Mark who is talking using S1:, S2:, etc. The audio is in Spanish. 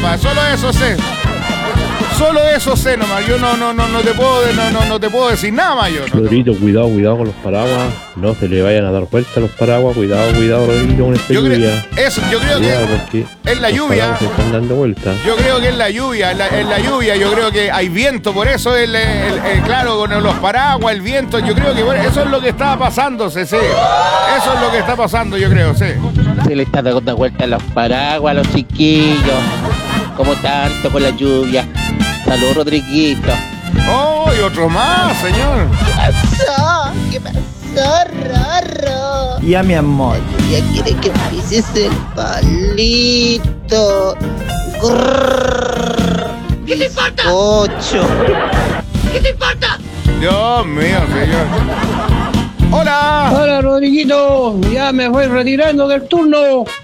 S1: papá. Solo eso sé. Solo eso sé nomás. Yo no te puedo decir nada más yo.
S2: Rodriguito, cuidado con los paraguas. No se le vayan a dar vuelta a los paraguas. Cuidado, Rodriguito, con esta lluvia.
S1: Yo creo que es la lluvia.
S2: Se están dando vuelta.
S1: Yo creo que es la lluvia. En la lluvia yo creo que hay viento. Por eso, claro, con los paraguas, el viento. Yo creo que eso es lo que está pasando, sí. Eso es lo que está pasando, yo creo, sí.
S3: Se le está dando vuelta a los paraguas a los chiquillos. Como tanto con la lluvia. Salud, Rodriguito.
S1: Oh, y otro más, señor.
S4: ¿Qué pasó, Rorro?
S5: Ya, mi amor.
S4: Ya quiere que pises el palito. Grrr,
S6: ¿Qué te importa?
S4: Ocho.
S6: ¿Qué te importa?
S1: Dios mío, señor. Hola.
S7: Hola, Rodriguito. Ya me voy retirando del turno.